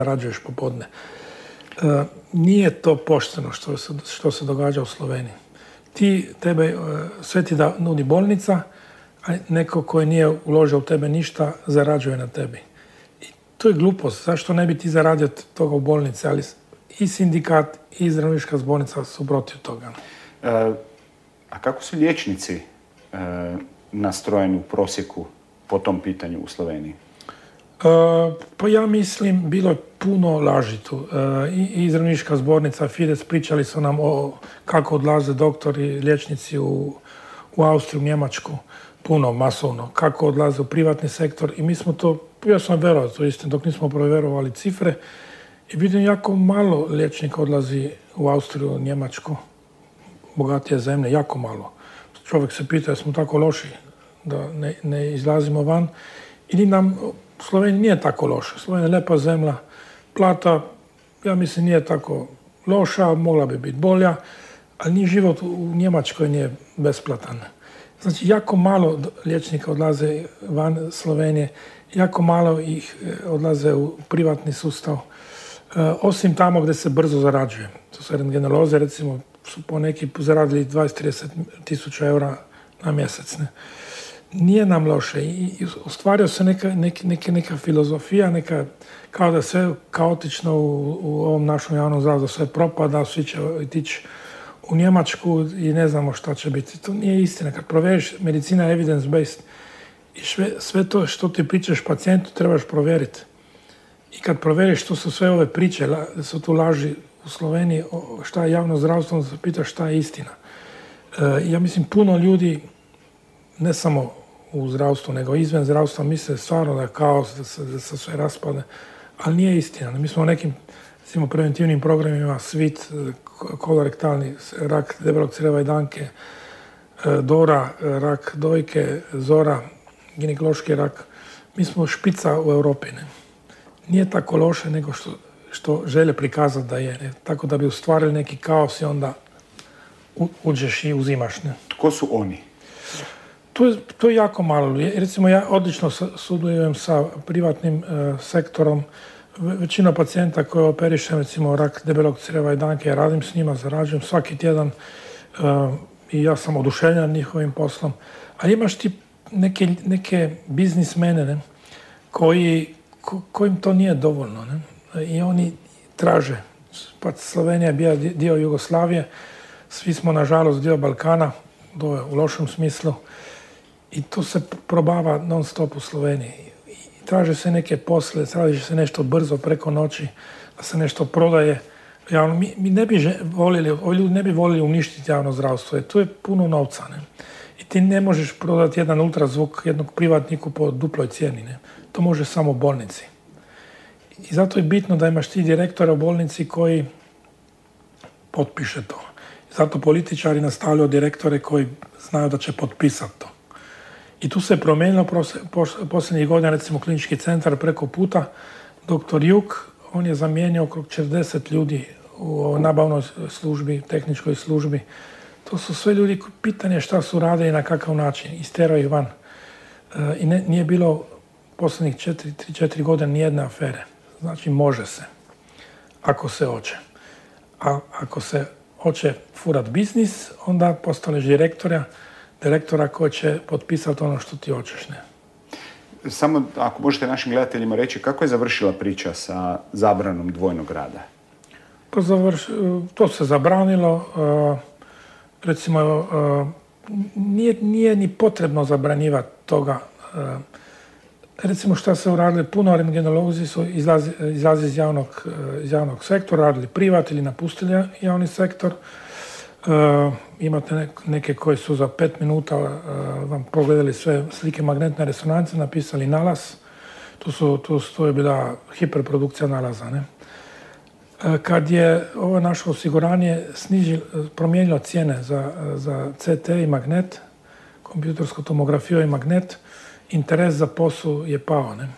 zarađuješ popodne. Nije to pošteno što se događa u Sloveniji. Tebe sve ti da nudi bolnica, a neko koji nije uložio u tebe ništa zarađuje na tebi. I to je glupost. Zašto ne bi ti zaradio toga u bolnici? Ali i sindikat i zdravnička zbornica su protiv toga. A kako su liječnici nastrojeni u prosjeku po tom pitanju u Sloveniji? Pa ja mislim, bilo je puno laži tu. I zdravnička zbornica, Fides, pričali su nam o kako odlaze doktori, liječnici u Austriju, Njemačku, puno, masovno, kako odlaze u privatni sektor. I mi smo to, ja sam verovao to istino, dok nismo provjerovali cifre. I vidim, jako malo liječnika odlazi u Austriju, Njemačku, bogatije zemlje, jako malo. Čovjek se pita, smo tako loši da ne izlazimo van. Ili nam Slovenija nije tako loša. Slovenija je lepa zemlja, plata, ja mislim, nije tako loša, mogla bi biti bolja, ali ni život u Njemačkoj nije besplatan. Znači, jako malo liječnika odlaze van Slovenije, jako malo ih odlaze u privatni sustav, osim tamo gdje se brzo zarađuje. To su rentgenolozi, recimo, su po neki zaradili 20-30 tisuća eura na mjesec. Ne? Nije nam loše i ostvario se neka filozofija, kao da sve kaotično u ovom našem javnom zdravstvu, sve propada, svi će tići u Njemačku i ne znamo šta će biti. To nije istina. Kad provjeriš, medicina je evidence-based i sve to što ti pričaš pacijentu trebaš provjeriti. I kad provjeriš što su sve ove priče, su tu laži u Sloveniji, šta je javno zdravstvo, onda se pitaš šta je istina. Ja mislim, puno ljudi, ne samo u zdravstvu, nego izven zdravstva, misle stvarno da je kaos, da se sve raspade, ali nije istina. Mi smo u nekim preventivnim programima svit, kolorektalni rak debelog crijeva i danke, Dora, rak dojke, Zora, ginekološki rak. Mi smo špica u Europi. Ne? Nije tako loše nego što žele prikazati da je. Ne? Tako da bi ostvarili neki kaos i onda uđeš i uzimaš. Ne? Tko su oni? To je jako malo. Recimo, ja odlično sudjelujem sa privatnim sektorom. Većina pacijenta koje operišem, recimo rak debelog crijeva i danke, ja radim s njima, zarađujem svaki tjedan i ja sam oduševljen njihovim poslom. Ali imaš ti neke biznismene, ne, kojim to nije dovoljno. Ne? I oni traže. Pa Slovenija je bila dio Jugoslavije, svi smo nažalost dio Balkana, u lošem smislu. I to se probava non stop u Sloveniji. I traže se neke posle, traži se nešto brzo preko noći, da se nešto prodaje. Mi ne bi voljeli, ovi ljudi ne bi voljeli uništiti javno zdravstvo, jer tu je puno novca. Ne? I ti ne možeš prodati jedan ultrazvuk jednog privatniku po duploj cijeni. Ne? To može samo u bolnici. I zato je bitno da imaš ti direktora u bolnici koji potpiše to. I zato političari nastavljaju direktore koji znaju da će potpisati to. I tu se je promijenilo posljednjih godina, recimo klinički centar preko puta, dr. Juk, on je zamijenio oko 40 ljudi u nabavnoj službi, tehničkoj službi. To su sve ljudi, pitanje šta su radili i na kakav način, isterao ih van. I nije bilo posljednjih 3-4 godine nijedne afere. Znači, može se, ako se hoće. A ako se hoće furat biznis, onda postaneš direktora koji će potpisati ono što ti hoćeš. Ne? Samo ako možete našim gledateljima reći kako je završila priča sa zabranom dvojnog rada? Pa to se zabranilo. Recimo, nije ni potrebno zabranjivati toga. Recimo šta se uradili, puno rentgenolozi su izlazi iz javnog sektora, radili privat ili napustili javni sektor. Imate neke koji su za 5 minuta vam pogledali sve slike magnetne rezonance, napisali nalaz. To je bila hiperprodukcija nalaza. Ne? Kad je ovo naše osiguranje promijenilo cijene za CT i magnet, kompjutersku tomografiju i magnet, interes za posao je pao. Ne?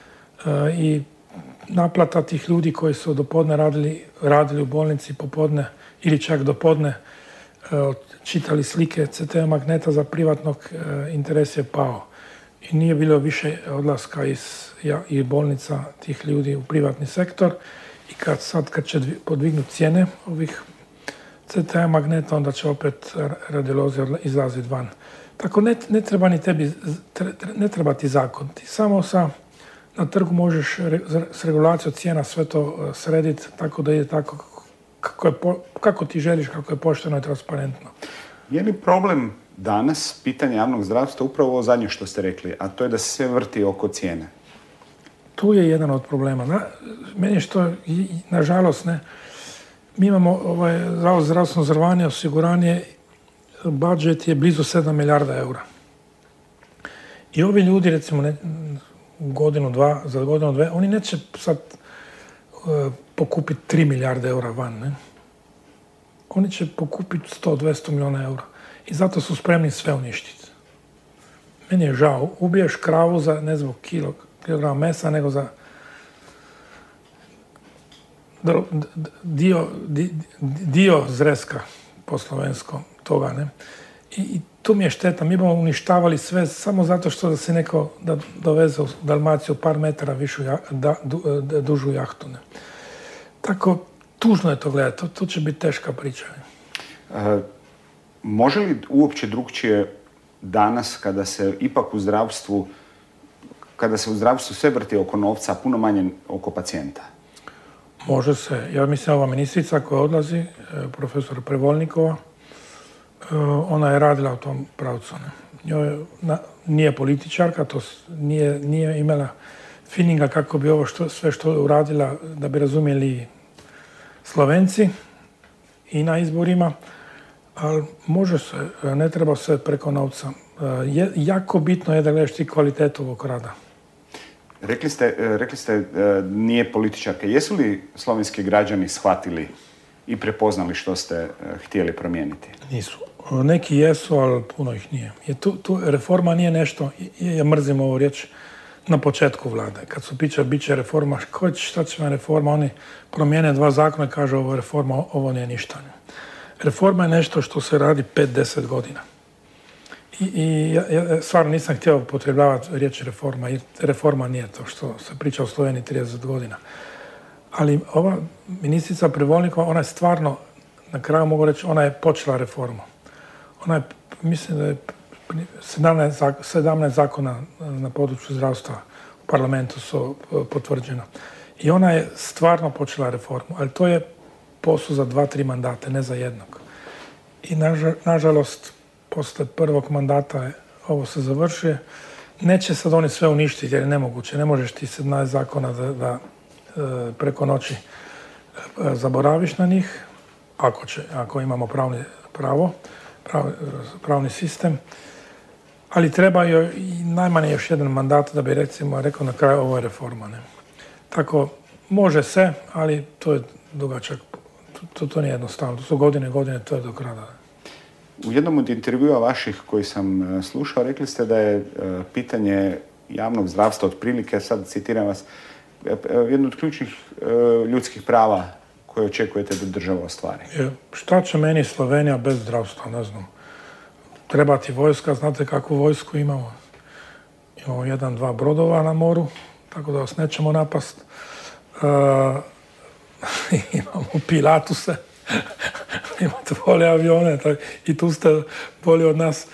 I naplata tih ljudi koji su dopodne radili u bolnici popodne ili čak dopodne, čitali slike CT magneta za privatnog, interes je pao. i nije bilo više odlaska iz bolnica tih ljudi u privatni sektor. I kad će podvignuti cijene ovih CT magneta, onda će opet radiolozi izlaziti van. Tako ne treba ni tebi, ne treba ti zakon. Ti samo na trgu možeš s regulacijom cijena sve to srediti tako da ide tako kako ti želiš, kako je pošteno i transparentno. Je li problem danas pitanje javnog zdravstva upravo ovo zadnje što ste rekli, a to je da se sve vrti oko cijene? Tu je jedan od problema. Meni što, nažalost, ne, mi imamo Zavod za zdravstveno zdravstveno osiguranje, budžet je blizu 7 milijarda eura. I ovi ljudi, recimo, za godinu, dve, oni neće sad pokupiti 3 milijarde eura van, ne? Oni će pokupiti 100-200 milijuna eura. I zato su spremni sve uništiti. Meni je žao. Ubiješ kravu za, ne znam, kilogram mesa, nego za dio zreska po slovenskom toga, ne? I tu mi je šteta. Mi bomo uništavali sve samo zato što da se neko doveze u Dalmaciju par metara višu dužu jahtu, ne? Tako, tužno je to gledati. To će biti teška priča. Može li uopće drugčije danas kada se ipak u zdravstvu sve vrti oko novca, a puno manje oko pacijenta? Može se. Ja mislim ova ministrica koja odlazi, profesor Prevoljnikova, ona je radila u tom pravcu. Njoj nije političarka, to nije imala feelinga kako bi ovo sve što je uradila da bi razumjeli Slovenci i na izborima, ali može se, ne treba sve preko novca. Jako bitno je da gledaš ti kvalitetu ovog rada. Rekli ste nije političarka. Jesu li slovenski građani shvatili i prepoznali što ste htjeli promijeniti? Nisu. Neki jesu, ali puno ih nije. Tu reforma nije nešto, ja mrzim ovu riječ, na početku vlade. Kad su bit će reforma, šta će vam reforma? Oni promijene 2 zakona i kažu ovo je reforma, ovo nije ništa. Reforma je nešto što se radi 5-10 godina. I ja stvarno nisam htio upotrebljavati riječ reforma, jer reforma nije to što se priča u Sloveniji 30 godina. Ali ova ministrica Prevoljnikova, ona je stvarno, na kraju mogu reći, ona je počela reformu. Ona je, mislim da je 17 zakona na području zdravstva u parlamentu su potvrđena. I ona je stvarno počela reformu, ali to je posao za 2-3 mandate, ne za jednog. I nažalost, posle prvog mandata ovo se završuje. Neće sad oni sve uništiti jer je nemoguće. Ne možeš ti 17 zakona da preko noći zaboraviš na njih, ako imamo pravni sistem. Ali treba joj najmanje još jedan mandat da bi recimo rekao na kraju ovo je reforma. Ne? Tako, može se, ali to je dugačak. To nije jednostavno. To su godine, to je do kraja. U jednom od intervjua vaših koji sam slušao, rekli ste da je pitanje javnog zdravstva otprilike, sad citiram vas, jedno od ključnih ljudskih prava koje očekujete da država ostvari. Šta će meni Slovenija bez zdravstva, ne znam. Treba ti vojska, znate kakvu vojsku imamo. Imamo 1-2 brodova na moru, tako da vas nećemo napast. Imamo Pilatuse. Imate bolje avione i tu ste bolji od nas.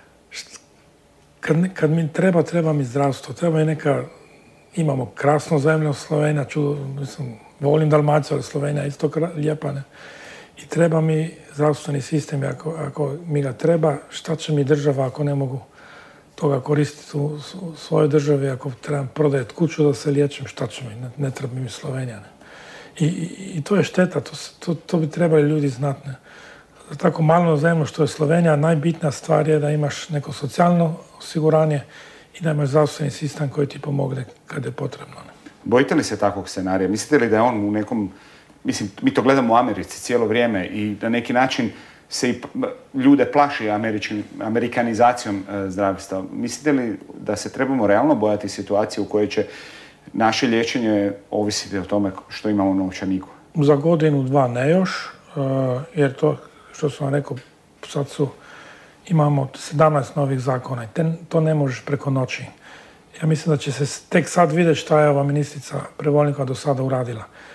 Kad mi treba mi zdravstvo, treba mi imamo krasnu zemlju Slovenija, volim Dalmaciju, ali Slovenija je isto lijepa, ne? I treba mi zdravstveni sistem, ako mi ga treba, šta će mi država ako ne mogu toga koristiti u svojoj državi, ako trebam prodati kuću da se liječim, šta će mi, ne treba mi Slovenija, ne? I to je šteta, to bi trebali ljudi znati. Za tako malo zemlju što je Slovenija, najbitnija stvar je da imaš neko socijalno osiguranje i da imaš zdravstveni sistem koji ti pomogne kad je potrebno. Ne? Bojite li se takvog scenarija? Mislite li da je on u nekom... Mislim, mi to gledamo u Americi cijelo vrijeme i na neki način se i ljude plaši amerikanizacijom zdravstva. Mislite li da se trebamo realno bojati situacije u kojoj će naše liječenje ovisiti o tome što imamo u novčaniku? Za godinu, 2 ne još, jer to, što sam vam rekao, sad imamo 17 novih zakona i to ne možeš preko noći. Ja mislim da će se tek sad vidjeti šta je ova ministrica Prevolnikova do sada uradila.